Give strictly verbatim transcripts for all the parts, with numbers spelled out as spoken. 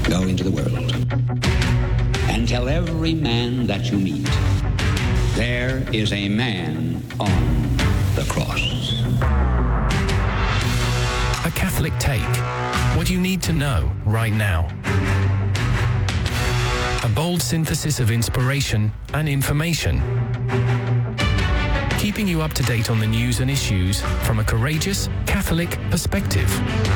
Go into the world and tell every man that you meet, there is a man on the cross. A Catholic Take. What you need to know right now. A bold synthesis of inspiration and information. Keeping you up to date on the news and issues from a courageous Catholic perspective.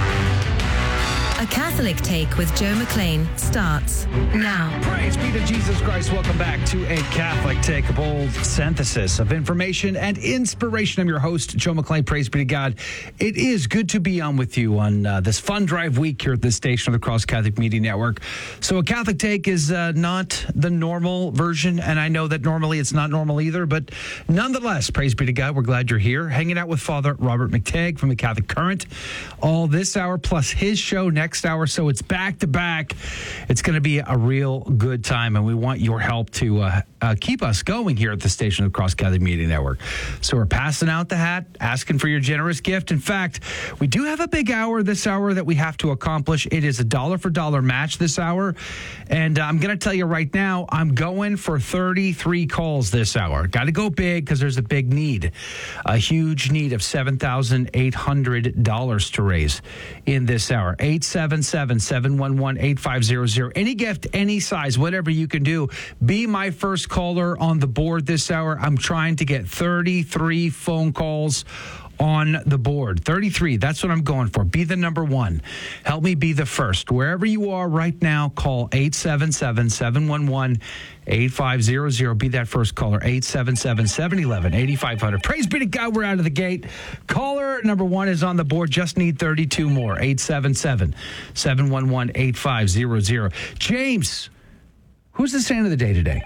A Catholic Take with Joe McLean starts now. Praise be to Jesus Christ. Welcome back to A Catholic Take, a bold synthesis of information and inspiration. I'm your host, Joe McLean. Praise be to God. It is good to be on with you on uh, this fun drive week here at this station of the Cross Catholic Media Network. So A Catholic Take is uh, not the normal version, and I know that normally it's not normal either, but nonetheless, praise be to God, we're glad you're here, hanging out with Father Robert McTagg from the Catholic Current all this hour, plus his show next hour, so it's back to back. It's going to be a real good time, and we want your help to uh, uh, keep us going here at the station of the Cross Catholic Media Network. So we're passing out the hat, asking for your generous gift. In fact, we do have a big hour this hour that we have to accomplish. It is a dollar for dollar match this hour, and uh, I'm going to tell you right now, I'm going for thirty-three calls this hour. Got to go big because there's a big need, a huge need of seven thousand eight hundred dollars to raise in this hour. eight seven seven, seven one one, eight five zero zero. Any gift, any size, whatever you can do. Be my first caller on the board this hour. I'm trying to get thirty-three phone calls on the board. thirty-three, that's what I'm going for. Be the number one. Help me be the first. Wherever you are right now, call eight seven seven, seven one one, eight five zero zero. Be that first caller. eight seven seven, seven one one, eight five zero zero. Praise be to God, we're out of the gate. Caller number one is on the board. Just need thirty-two more. eight seven seven, seven one one, eight five zero zero. James, who's the saint of the day today?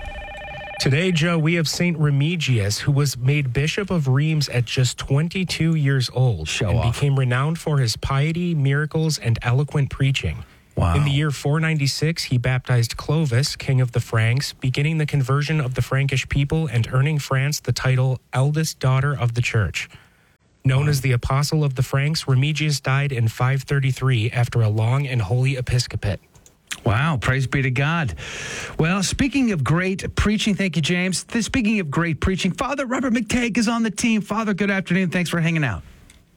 Today, Joe, we have Saint Remigius, who was made Bishop of Reims at just twenty-two years old. Show and off. became renowned for his piety, miracles, and eloquent preaching. Wow. In the year four ninety-six, he baptized Clovis, king of the Franks, beginning the conversion of the Frankish people and earning France the title eldest daughter of the church. Known wow. as the Apostle of the Franks, Remigius died in five thirty-three after a long and holy episcopate. Wow, praise be to God. Well, speaking of great preaching, thank you, James. Speaking of great preaching, Father Robert McTagg is on the team. Father, good afternoon. Thanks for hanging out.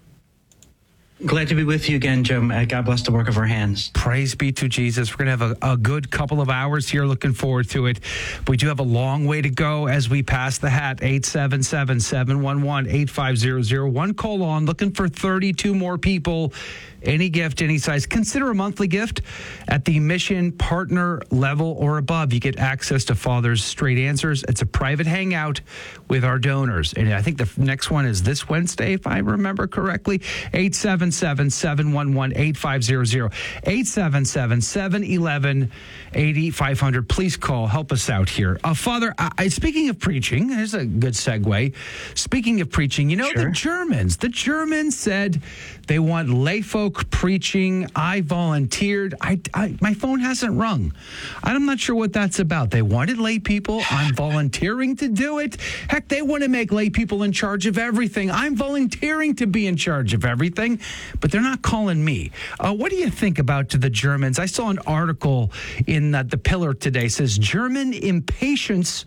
Glad to be with you again, Joe. God bless the work of our hands. Praise be to Jesus. We're going to have a, a good couple of hours here. Looking forward to it. We do have a long way to go as we pass the hat. eight seven seven, seven one one, eight five zero zero. One call on. Looking for thirty-two more people. Any gift, any size. Consider a monthly gift at the mission partner level or above. You get access to Father's Straight Answers. It's a private hangout with our donors. And I think the next one is this Wednesday, if I remember correctly. eight seven seven, seven one one, eight five zero zero. eight seven seven, seven one one, eight five zero zero. Please call. Help us out here. Uh, Father, I, I, speaking of preaching, here's a good segue. Speaking of preaching, you know, Sure. the Germans, the Germans said they want lay folk preaching. I volunteered. I, I my phone hasn't rung. I'm not sure what that's about. They wanted lay people. I'm volunteering to do it. Heck, they want to make lay people in charge of everything. I'm volunteering to be in charge of everything, but they're not calling me. Uh, what do you think about the Germans? I saw an article in uh, The Pillar today. It says German impatience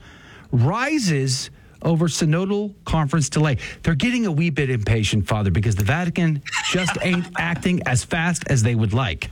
rises over synodal conference delay. They're getting a wee bit impatient, Father, because the Vatican just ain't acting as fast as they would like.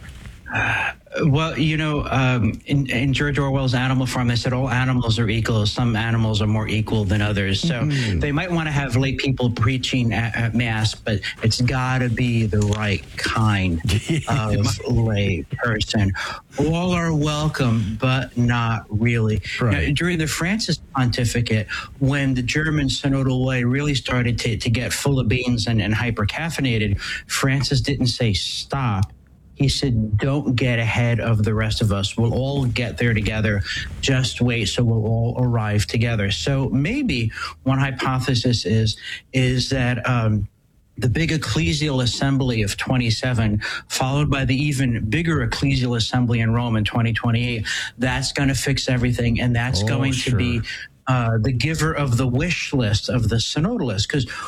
Well, you know, um, in, in George Orwell's Animal Farm, they said all animals are equal. Some animals are more equal than others. So mm. they might want to have lay people preaching at, at Mass, but it's got to be the right kind of lay person. All are welcome, but not really. Right. Now, during the Francis pontificate, when the German synodal way really started to, to get full of beans and, and hyper-caffeinated, Francis didn't say stop. He said, don't get ahead of the rest of us. We'll all get there together. Just wait, so we'll all arrive together. So maybe one hypothesis is, is that um, the big ecclesial assembly of twenty-seven, followed by the even bigger ecclesial assembly in Rome in twenty twenty-eight, that's going to fix everything. And that's oh, going sure. to be uh, the giver of the wish list of the synodalists. Because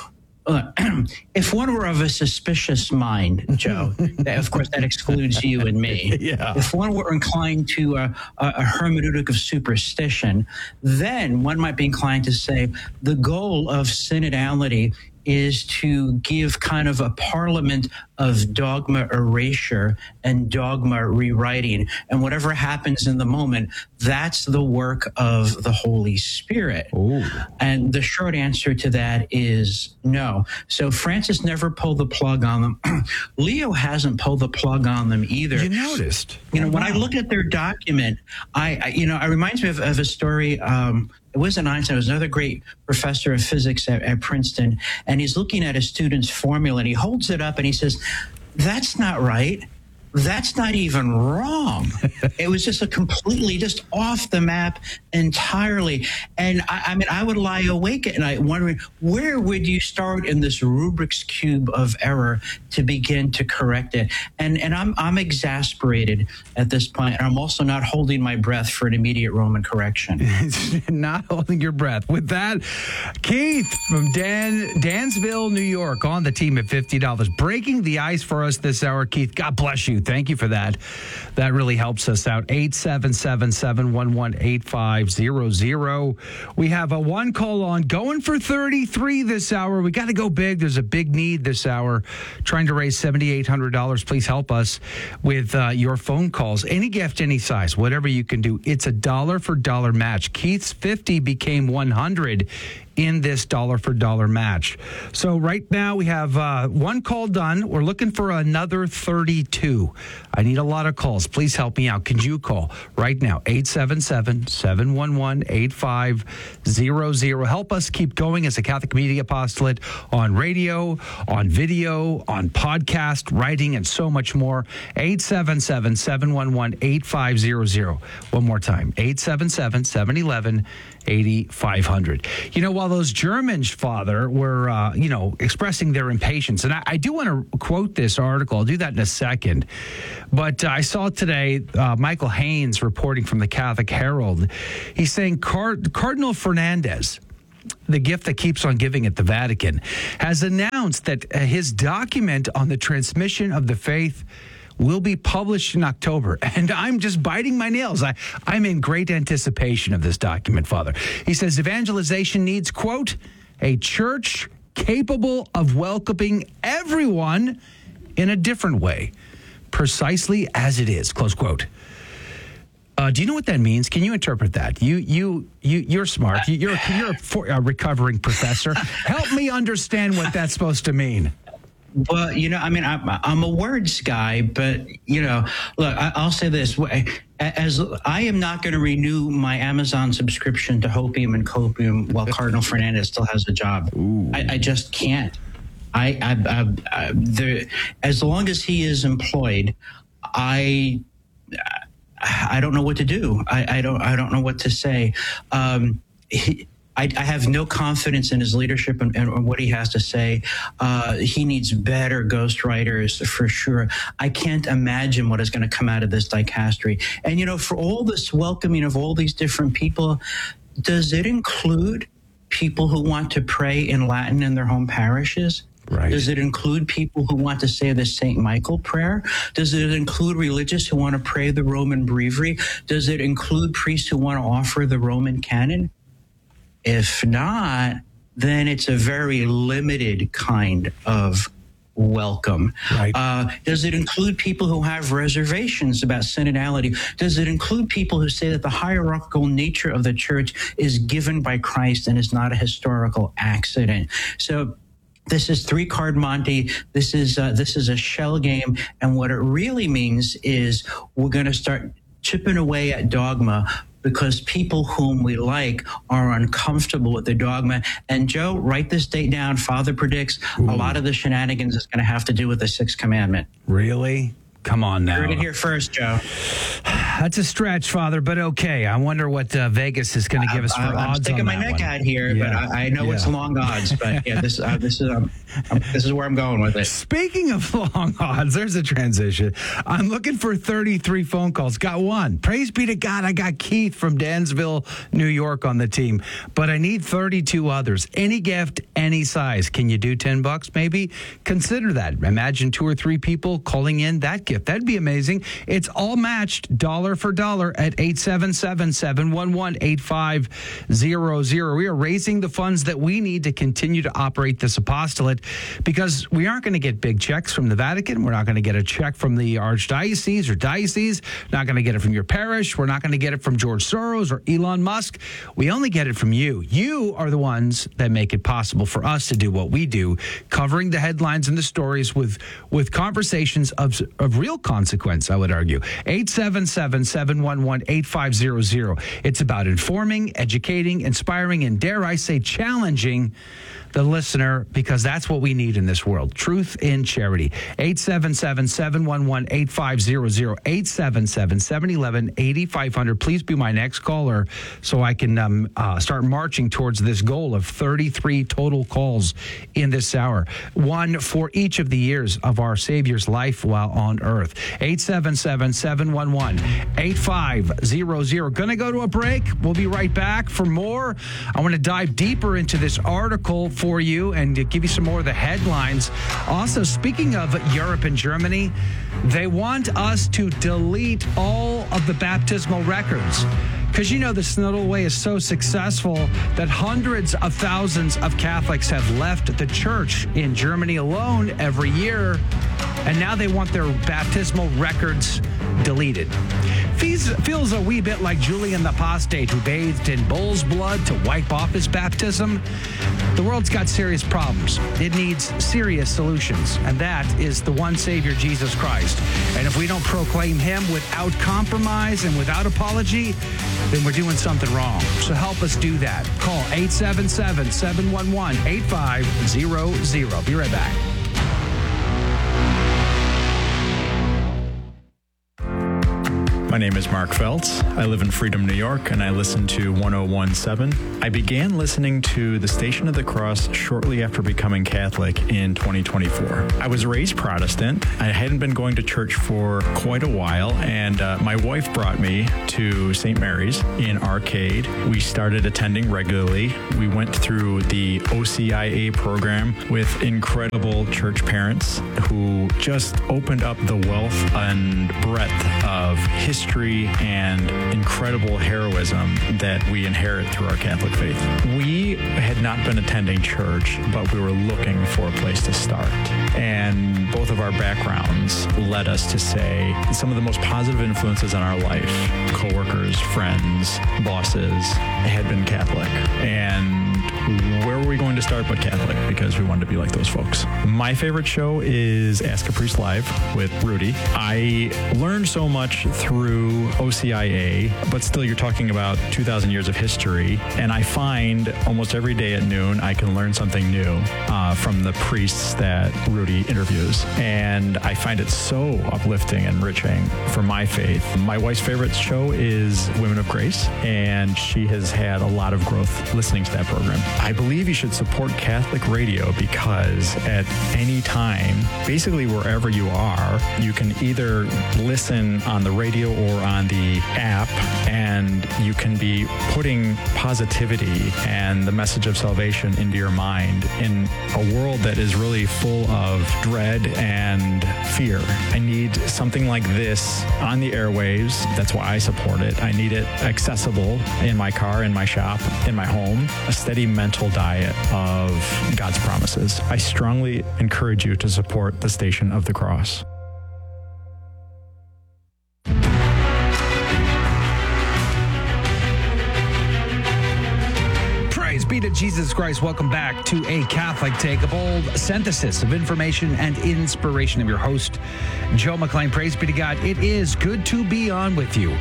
uh, if one were of a suspicious mind, Joe, that, of course that excludes you and me. Yeah. If one were inclined to a, a, a hermeneutic of superstition, then one might be inclined to say the goal of synodality is to give kind of a parliament of dogma erasure and dogma rewriting. And whatever happens in the moment, that's the work of the Holy Spirit. Ooh. And the short answer to that is no. So Francis never pulled the plug on them. Leo hasn't pulled the plug on them either. You noticed. You know, Oh, when wow. I look at their document, I, I you know, it reminds me of, of a story. Um, it wasn't Einstein. It was another great professor of physics at, at Princeton. And he's looking at a student's formula and he holds it up and he says, that's not right. That's not even wrong. It was just a completely just off the map entirely. And I, I mean, I would lie awake at night wondering, where would you start in this Rubik's Cube of error to begin to correct it? And and I'm I'm exasperated at this point, and I'm also not holding my breath for an immediate Roman correction. Not holding your breath. With that, Keith from Dan Dansville, New York, on the team at fifty dollars. Breaking the ice for us this hour, Keith. God bless you. Thank you for that. That really helps us out. eight seven seven, seven one one, eight five zero zero. We have a one call on going for thirty-three this hour. We got to go big. There's a big need this hour. Trying to raise seven thousand eight hundred dollars. Please help us with uh, your phone calls. Any gift, any size, whatever you can do. It's a dollar for dollar match. Keith's fifty became one hundred in this dollar for dollar match. So right now we have uh, one call done. We're looking for another thirty-two. I need a lot of calls. Please help me out. Can you call right now? eight seven seven, seven one one, eight five zero zero. Help us keep going as a Catholic Media Apostolate on radio, on video, on podcast, writing, and so much more. eight seven seven, seven one one, eight five zero zero. One more time. eight seven seven, seven one one, eight five zero zero. You know, while those Germans, Father, were, uh, you know, expressing their impatience, and I, I do want to quote this article. I'll do that in a second. But uh, I saw today uh, Michael Haynes reporting from the Catholic Herald. He's saying Card- Cardinal Fernandez, the gift that keeps on giving at the Vatican, has announced that uh, his document on the transmission of the faith will be published in October. And I'm just biting my nails. I, I'm in great anticipation of this document, Father. He says evangelization needs, quote, a church capable of welcoming everyone in a different way, precisely as it is, close quote. Uh, do you know what that means? Can you interpret that? You, you, you, you're smart. You, you're, you're a, for, a recovering professor. Help me understand what that's supposed to mean. Well, you know, I mean, I'm, I'm a words guy, but, you know, look, I, I'll say this. As I am not going to renew my Amazon subscription to Hopium and Copium while Cardinal Fernandez still has a job. I, I just can't. I, I, I, I the, as long as he is employed, I, I don't know what to do. I, I don't, I don't know what to say. Um, he, I, I have no confidence in his leadership and, and what he has to say. Uh, he needs better ghostwriters for sure. I can't imagine what is going to come out of this dicastery. And, you know, for all this welcoming of all these different people, does it include people who want to pray in Latin in their home parishes? Right. Does it include people who want to say the Saint Michael prayer? Does it include religious who want to pray the Roman breviary? Does it include priests who want to offer the Roman canon? If not, then it's a very limited kind of welcome. Right. Uh, does it include people who have reservations about synodality? Does it include people who say that the hierarchical nature of the church is given by Christ and is not a historical accident? So this is three card Monty. This is uh, this is a shell game, and what it really means is we're going to start chipping away at dogma, because people whom we like are uncomfortable with the dogma. And Joe, write this date down. Father predicts Ooh. a lot of the shenanigans is going to have to do with the sixth commandment. Really? Come on now. Heard it here first, Joe. That's a stretch, Father, but okay. I wonder what uh, Vegas is going to give us for I'm, odds I'm sticking on my that neck one. out here, Yeah. but I, I know Yeah. it's long odds. But yeah, this uh, this is um, um, this is where I'm going with it. Speaking of long odds, there's a transition. I'm looking for thirty-three phone calls. Got one. Praise be to God, I got Keith from Dansville, New York on the team. But I need thirty-two others. Any gift, any size. Can you do ten bucks maybe? Consider that. Imagine two or three people calling in that gift. That'd be amazing. It's all matched dollar for dollar at eight seven seven, seven one one, eight five zero zero. We are raising the funds that we need to continue to operate this apostolate because we aren't going to get big checks from the Vatican. We're not going to get a check from the archdiocese or diocese. Not going to get it from your parish. We're not going to get it from George Soros or Elon Musk. We only get it from you. You are the ones that make it possible for us to do what we do, covering the headlines and the stories with, with conversations of, of real consequence, I would argue. eight seven seven, seven one one, eight five zero zero. It's about informing, educating, inspiring, and dare I say challenging the listener, because that's what we need in this world. Truth in charity. eight seven seven, seven one one, eight five zero zero. eight seven seven, seven one one, eight five zero zero. Please be my next caller so I can um, uh, start marching towards this goal of thirty-three total calls in this hour. One for each of the years of our Savior's life while on earth. eight seven seven, seven one one, eight five zero zero. Gonna go to a break. We'll be right back for more. I want to dive deeper into this article for you and to give you some more of the headlines. Also, speaking of Europe and Germany, they want us to delete all of the baptismal records. Because, you know, the Synodal Way is so successful that hundreds of thousands of Catholics have left the church in Germany alone every year, and now they want their baptismal records deleted. Feels, feels a wee bit like Julian the Apostate, who bathed in bull's blood to wipe off his baptism. The world's got serious problems. It needs serious solutions, and that is the one Savior, Jesus Christ. And if we don't proclaim him without compromise and without apology, then we're doing something wrong. So help us do that. Call eight seven seven, seven one one, eight five zero zero. Be right back. My name is Mark Feltz. I live in Freedom, New York, and I listen to one oh one point seven. I began listening to the Station of the Cross shortly after becoming Catholic in twenty twenty-four. I was raised Protestant. I hadn't been going to church for quite a while, and uh, my wife brought me to Saint Mary's in Arcade. We started attending regularly. We went through the O C I A program with incredible church parents who just opened up the wealth and breadth of history and incredible heroism that we inherit through our Catholic faith. We had not been attending church, but we were looking for a place to start. And both of our backgrounds led us to say some of the most positive influences in our life, coworkers, friends, bosses, had been Catholic. And where were we going to start but Catholic? Because we wanted to be like those folks. My favorite show is Ask a Priest Live with Rudy. I learned so much through O C I A, but still you're talking about two thousand years of history. And I find almost every day at noon, I can learn something new uh, from the priests that Rudy interviews. And I find it so uplifting and enriching for my faith. My wife's favorite show is Women of Grace, and she has had a lot of growth listening to that program. I believe you should support Catholic radio because at any time, basically wherever you are, you can either listen on the radio or on the app, and you can be putting positivity and the message of salvation into your mind in a world that is really full of dread and fear. I need something like this on the airwaves. That's why I support it. I need it accessible in my car, in my shop, in my home, a steady mental diet of God's promises. I strongly encourage you to support the Station of the Cross. Praise be to Jesus Christ. Welcome back to A Catholic Take, a bold synthesis of information and inspiration. I'm your host, Joe McClain. Praise be to God. It is good to be on with you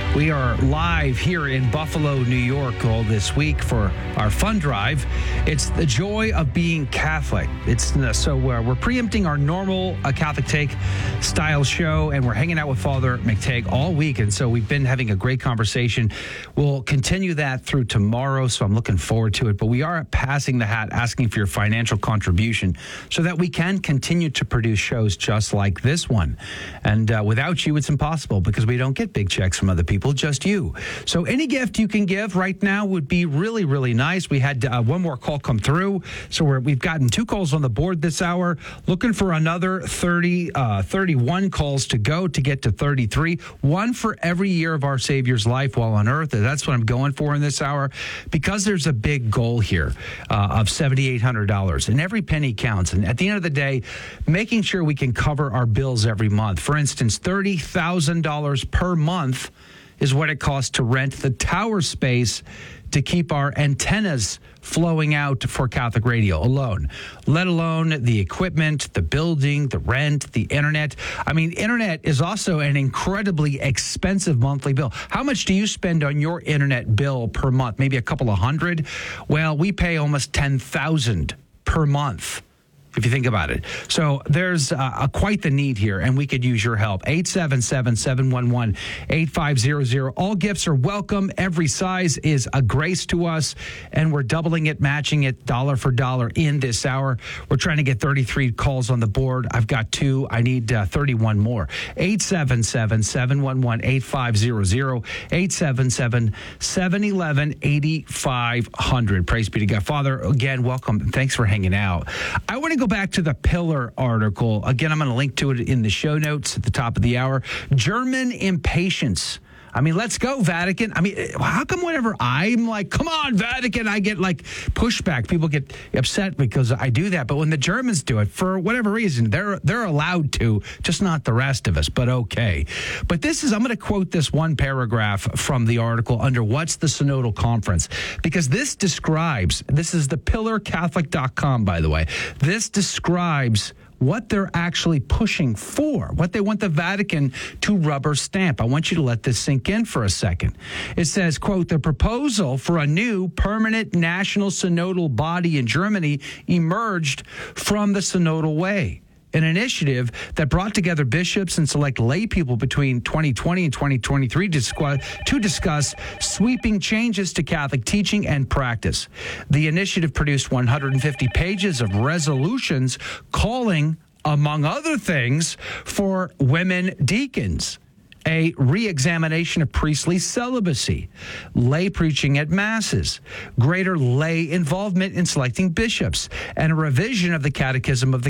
We are live here in Buffalo, New York, all this week for our fund drive. It's the joy of being Catholic. It's so uh, we're preempting our normal uh, Catholic Take style show, and we're hanging out with Father McTeague all week. And so we've been having a great conversation. We'll continue that through tomorrow, so I'm looking forward to it. But we are passing the hat, asking for your financial contribution so that we can continue to produce shows just like this one. And uh, without you, it's impossible because we don't get big checks from other people, just you. So any gift you can give right now would be really, really nice. We had uh, one more call come through. So we're, we've gotten two calls on the board this hour, looking for another thirty, uh, thirty-one calls to go to get to thirty-three. One for every year of our Savior's life while on earth. That's what I'm going for in this hour because there's a big goal here uh, of seven thousand eight hundred dollars, and every penny counts. And at the end of the day, making sure we can cover our bills every month. For instance, thirty thousand dollars per month is what it costs to rent the tower space to keep our antennas flowing out for Catholic radio alone, let alone the equipment, the building, the rent, the internet. I mean, internet is also an incredibly expensive monthly bill. How much do you spend on your internet bill per month? Maybe a couple of hundred? Well, we pay almost ten thousand per month, if you think about it. So there's uh, a, quite the need here, and we could use your help. eight seven seven, seven one one, eight five zero zero. All gifts are welcome. Every size is a grace to us, and we're doubling it, matching it dollar for dollar in this hour. We're trying to get thirty-three calls on the board. I've got two. I need uh, thirty-one more. eight seven seven, seven one one, eight five zero zero. eight seven seven, seven one one, eight five zero zero. Praise be to God. Father, again, welcome. Thanks for hanging out. I want to go back to the Pillar article. Again, I'm going to link to it in the show notes at the top of the hour. German impatience. I mean, let's go, Vatican. I mean, how come whenever I'm like, come on, Vatican, I get like pushback. People get upset because I do that. But when the Germans do it, for whatever reason, they're they're allowed to, just not the rest of us, but okay. But this is, I'm going to quote this one paragraph from the article under What's the Synodal Conference? Because this describes, this is the pillar catholic dot com, by the way. This describes what they're actually pushing for, what they want the Vatican to rubber stamp. I want you to let this sink in for a second. It says, quote, the proposal for a new permanent national synodal body in Germany emerged from the Synodal Way, an initiative that brought together bishops and select lay people between twenty twenty and twenty twenty-three to, squ- to discuss sweeping changes to Catholic teaching and practice. The initiative produced one hundred fifty pages of resolutions calling, among other things, for women deacons, a re-examination of priestly celibacy, lay preaching at masses, greater lay involvement in selecting bishops, and a revision of the Catechism of the